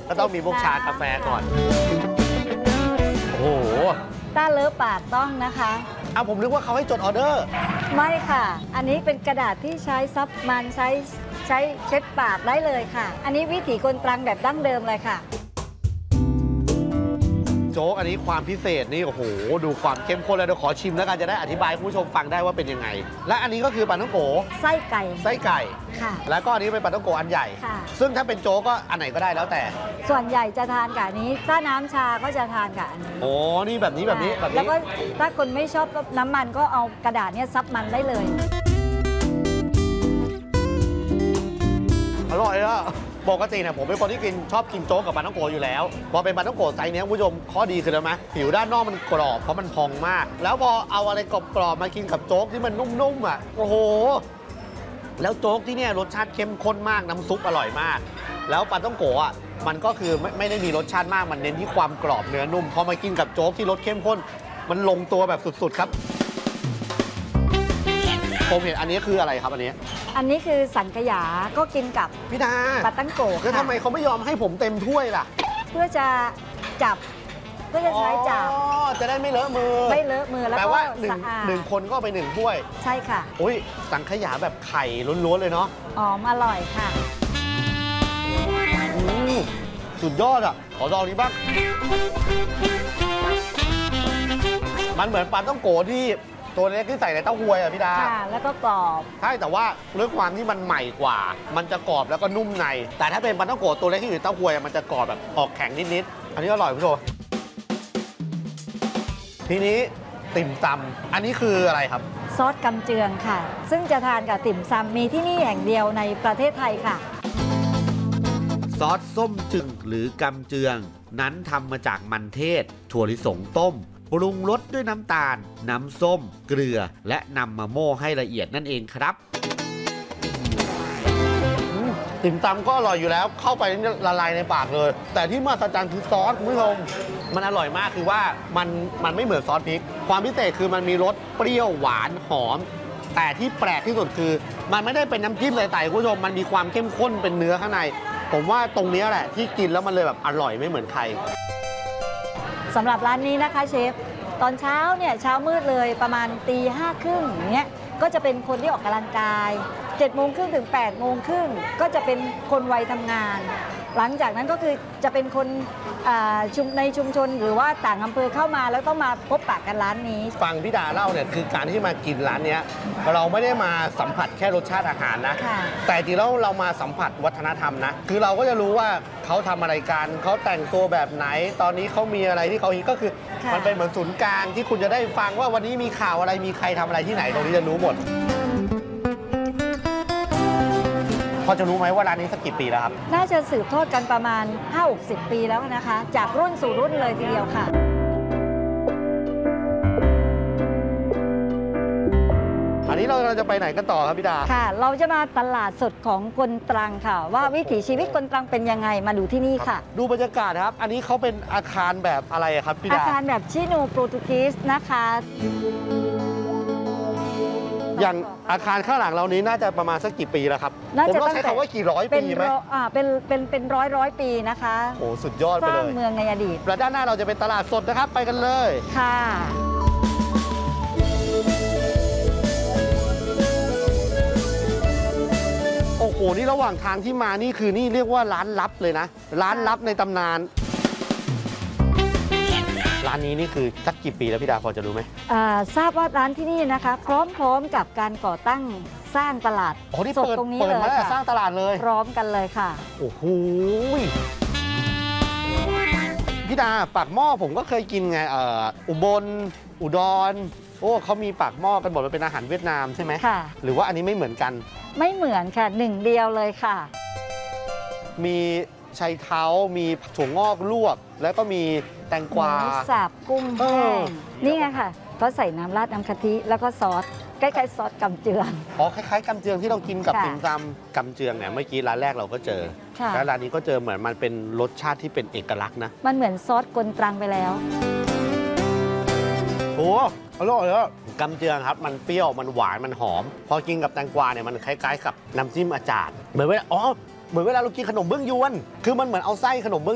ก็ต้องมีพวกชากาแฟก่อนโอ้โหต้าเลิฟปากต้องนะคะผมนึกว่าเขาให้จดออเดอร์ไม่ค่ะ อันนี้เป็นกระดาษที่ใช้ซับมันใช้เช็ดปากได้เลยค่ะ อันนี้วิถีคนตรังแบบดั้งเดิมเลยค่ะโจ๊กอันนี้ความพิเศษนี่โอ้โหดูความเข้มข้นเลยเดี๋ยวขอชิมแล้วกันจะได้อธิบายคุณผู้ชมฟังได้ว่าเป็นยังไงและอันนี้ก็คือปลาท่องโกไส้ไก่ค่ะแล้วก็อันนี้เป็นปลาท่องโกอันใหญ่ค่ะซึ่งถ้าเป็นโจ๊กก็อันไหนก็ได้แล้วแต่ส่วนใหญ่จะทานกับอันนี้ถ้าน้ำชาก็จะทานกับอันนี้โอ้นี่แบบนี้แล้วก็ถ้าคนไม่ชอบน้ำมันก็เอากระดาษเนี้ยซับมันได้เลยอร่อยอะปกติเนี่ยผมเป็นคนที่ชอบกินโจ๊กกับปลาท่องโกอยู่แล้วพอเป็นปลาท่องโกไซส์นี้คุณผู้ชมข้อดีคืออะไรไหมผิวด้านนอกมันกรอบเพราะมันพองมากแล้วพอเอาอะไรกรอบๆมากินกับโจ๊กที่มันนุ่มๆอ่ะโอ้โหแล้วโจ๊กที่เนี่ยรสชาติเข้มข้นมากน้ำซุปอร่อยมากแล้วปลาท่องโกอ่ะมันก็คือไม่ได้มีรสชาติมากมันเน้นที่ความกรอบเนื้อนุ่มพอมากินกับโจ๊กที่รสเข้มข้นมันลงตัวแบบสุดๆครับผมเห็นอันนี้คืออะไรครับอันนี้คือสังขยาก็กินกับพี่ดาปลาตั้งโกะแล้วทำไมเขาไม่ยอมให้ผมเต็มถ้วยล่ะเพื่อจะจับเพื่อจะใช้จับจะได้ไม่เลอะมือแล้วก็แปลว่าหนึ่งคนก็ไป1ถ้วยใช่ค่ะอุ้ยสังขยาแบบไข่ล้วนๆเลยเนาะอร่อยค่ะสุดยอดอ่ะขอลองนี้บ้างมันเหมือนปลาต้องโกที่ตัวเล็กที่ใส่ในเต้าหวยอ่ะพี่ดาแล้วก็กรอบใช่แต่ว่าเรื่องความที่มันใหม่กว่ามันจะกรอบแล้วก็นุ่มในแต่ถ้าเป็นปลาต้องโกตัวเล็กที่อยู่ในเต้าหวยมันจะกรอบแบบออกแข็งนิดๆอันนี้อร่อยพี่โจทีนี้ติ่มซำอันนี้คืออะไรครับซอสกำเจืองค่ะซึ่งจะทานกับติ่มซำมีที่นี่แห่งเดียวในประเทศไทยค่ะซอสส้มจึงหรือกำเจืองนั้นทำมาจากมันเทศถั่วลิสงต้มปรุงรสด้วยน้ำตาลน้ำส้มเกลือและนำมาโม่ให้ละเอียดนั่นเองครับติ่มซำก็อร่อยอยู่แล้วเข้าไปละลายในปากเลยแต่ที่มหัศจรรย์คือซอสคุณผู้ชมมันอร่อยมากคือว่ามันไม่เหมือนซอสพริกความพิเศษคือมันมีรสเปรี้ยวหวานหอมแต่ที่แปลกที่สุดคือมันไม่ได้เป็นน้ำจิ้มใส่ๆคุณผู้ชมมันมีความเข้มข้นเป็นเนื้อข้างในผมว่าตรงนี้แหละที่กินแล้วมันเลยแบบอร่อยไม่เหมือนใครสำหรับร้านนี้นะคะเชฟตอนเช้าเนี่ยเช้ามืดเลยประมาณ5:30อย่างเงี้ยก็จะเป็นคนที่ออกกำลังกาย7:30 ถึง 8:30ก็จะเป็นคนวัยทำงานหลังจากนั้นก็คือจะเป็นคนในชุมชนหรือว่าต่างอำเภอเข้ามาแล้วต้องมาพบปะกันร้านนี้ฟังพี่ดาเล่าเนี่ยคือการที่มากินร้านนี้เราไม่ได้มาสัมผัสแค่รสชาติอาหารนะแต่จริงแล้วเรามาสัมผัสวัฒนธรรมนะคือเราก็จะรู้ว่าเขาทำอะไรกันเขาแต่งตัวแบบไหนตอนนี้เขามีอะไรที่เขาฮิตก็คือมันเป็นเหมือนศูนย์กลางที่คุณจะได้ฟังว่าวันนี้มีข่าวอะไรมีใครทำอะไรที่ไหนตรงนี้จะรู้หมดพอจะรู้ไหมว่าร้านนี้สักกี่ปีแล้วครับน่าจะสืบทอดกันประมาณ 50-60 ปีแล้วนะคะจากรุ่นสู่รุ่นเลยทีเดียวค่ะอันนี้เราจะไปไหนกันต่อครับพี่ดาค่ะเราจะมาตลาดสดของคนตรังค่ะว่าวิถีชีวิตคนตรังเป็นยังไงมาดูที่นี่ค่ะดูบรรยากาศครับอันนี้เขาเป็นอาคารแบบอะไรครับพี่ดาอาคารแบบชิโนโปรตุเกสนะคะอย่างอาคารข้างหลังเรานี้น่าจะประมาณสักกี่ปีแล้วครับผมต้องใช้คำว่ากี่ร้อยปีไหมเป็นร้อยปีนะคะโอ้สุดยอดไปเลยสร้างเมืองในอดีตและด้านหน้าเราจะเป็นตลาดสดนะครับไปกันเลยค่ะโอ้โหนี่ระหว่างทางที่มานี่คือนี่เรียกว่าร้านลับเลยนะร้านลับในตำนานร้านนี้นี่คือสักกี่ปีแล้วพี่ดาพอจะรู้ไหมทราบว่าร้านที่นี่นะคะพร้อมกับการก่อตั้งสร้างตลาดสดตรงนี้เลยค่ะสร้างตลาดเลยพร้อมกันเลยค่ะโอ้โหพี่ดาปากหม้อผมก็เคยกินไงอุบลอุดรโอ้เขามีปากหม้อกันหมดมันเป็นอาหารเวียดนามใช่ไหมค่ะหรือว่าอันนี้ไม่เหมือนกันไม่เหมือนค่ะหนึ่งเดียวเลยค่ะมีชัยเท้ามีถั่วงอกลวกแล้วก็มีแตงกวาหมูสับกุ้งแห้งนี่ไงค่ะเขาใส่น้ำราดน้ำกะทิแล้วก็ซอสคล้ายๆซอสกำเจืองคล้ายๆกำเจืองที่เรากินกับติ่มซำกำเจืองเนี่ยเมื่อกี้ร้านแรกเราก็เจอแล้วร้านนี้ก็เจอเหมือนมันเป็นรสชาติที่เป็นเอกลักษณ์นะมันเหมือนซอสกลตรังไปแล้วโอ้อร่อยเลยกำเจืองครับมันเปรี้ยวมันหวานมันหอมพอกินกับแตงกวาเนี่ยมันคล้ายๆกับน้ำจิ้มอาจารย์เหมือนเวลาเรากินขนมเบื้องยวนคือมันเหมือนเอาไส้ขนมเบื้อง